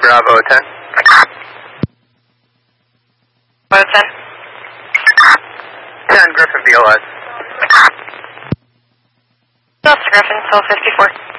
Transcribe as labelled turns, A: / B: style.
A: Bravo 10.
B: Bravo 10.
A: 10, Griffin BLS.
B: Delta Griffin, 1254.